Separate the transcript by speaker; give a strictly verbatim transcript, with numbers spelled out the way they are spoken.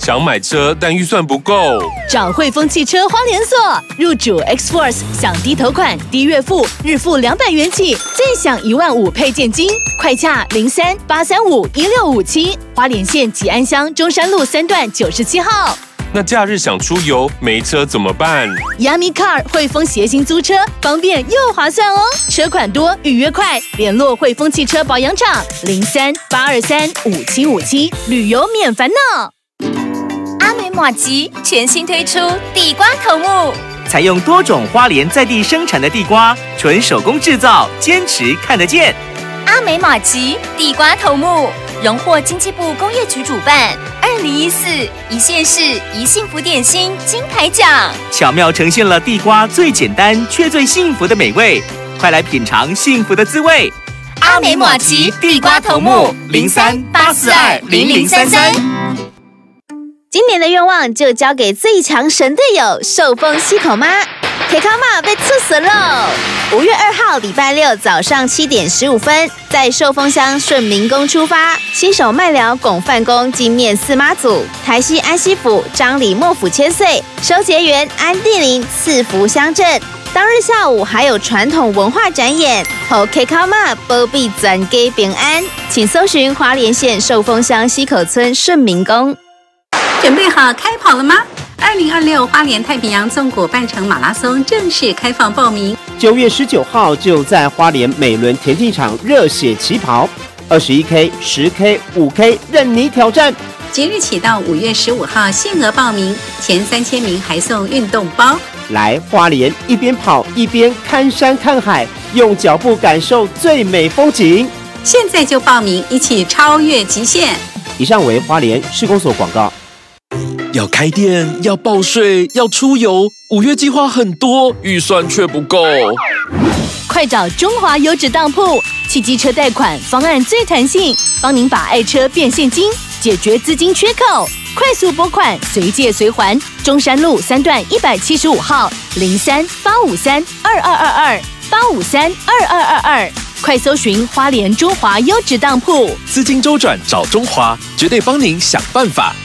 Speaker 1: 想买车但预算不够。
Speaker 2: 找汇丰汽车花莲所，入主 X Force 享低头款、低月付、日付两百元起，再享一万五配件金。快洽零三八三五一六五七，花莲县吉安乡中山路三段九十七号。
Speaker 1: 那假日想出游没车怎么办
Speaker 2: ？Yummy Car 汇丰协行租车，方便又划算哦。车款多，预约快，联络汇丰汽车保养厂零三八二三五七五七，旅游免烦恼。
Speaker 3: 阿美玛吉全新推出地瓜头目，
Speaker 4: 采用多种花莲在地生产的地瓜，纯手工制造，坚持看得见。
Speaker 3: 阿美玛吉地瓜头目荣获经济部工业局主办二零一四一县市一幸福点心金牌奖，
Speaker 4: 巧妙呈现了地瓜最简单却最幸福的美味，快来品尝幸福的滋味。
Speaker 3: 阿美玛吉地瓜头目零三八四二零零三三。
Speaker 2: 今年的愿望就交给最强神队友寿丰溪口妈 K 卡妈被猝死了。五月二号礼拜六早上七点十五分，在寿丰乡顺民宫出发，新手麦寮拱范宫金面四妈祖，台西安溪府张李莫府千岁，收结缘安地林赐福乡镇。当日下午还有传统文化展演，后 K 卡妈保庇全家平安，请搜寻花莲县寿丰乡溪口村顺民宫。
Speaker 5: 准备好开跑了吗？二零二六花莲太平洋纵谷半程马拉松正式开放报名，
Speaker 6: 九月十九号就在花莲美伦田径场热血起跑，二十一 K、十 K、五 K 任你挑战。
Speaker 5: 即日起到五月十五号限额报名，前三千名还送运动包。
Speaker 6: 来花莲一边跑一边看山看海，用脚步感受最美风景。
Speaker 5: 现在就报名，一起超越极限。
Speaker 6: 以上为花莲市公所广告。
Speaker 1: 要开店，要报税，要出游，五月计划很多，预算却不够。
Speaker 2: 快找中华优质当铺，汽机车贷款方案最弹性，帮您把爱车变现金，解决资金缺口，快速拨款，随借随还。中山路三段一百七十五号零三八五三二二二二八五三二二二二，快搜寻花莲中华优质当铺，
Speaker 1: 资金周转找中华，绝对帮您想办法。